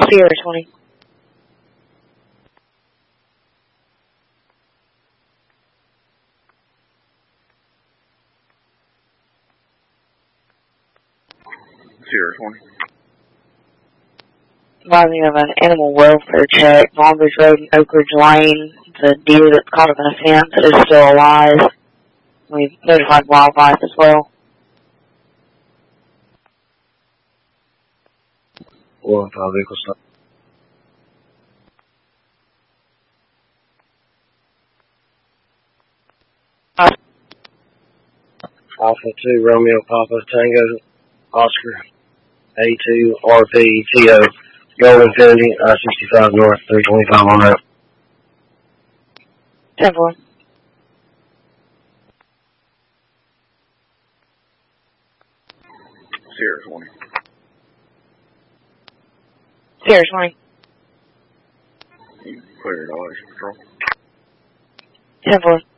Sierra 20. Sierra 20. Advising of an animal welfare check, Longbridge Road and Oak Ridge Lane. It's a deer that's caught up in a fence that is still alive. We've notified wildlife as well. 1-5 vehicle stop. Alpha 2 Romeo Papa Tango Oscar A2 RP TO Go Infinity I-65 North 325 on route. 10-4. Sierra 20. Sierra 20. You cleared all your patrol. 10-4.